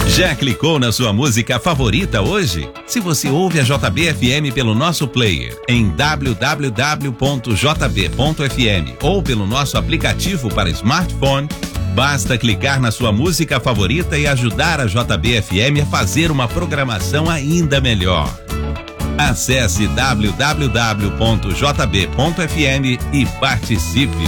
Já clicou na sua música favorita hoje? Se você ouve a JB-FM pelo nosso player em www.jb.fm ou pelo nosso aplicativo para smartphone, basta clicar na sua música favorita e ajudar a JB-FM a fazer uma programação ainda melhor. Acesse www.jb.fm e participe.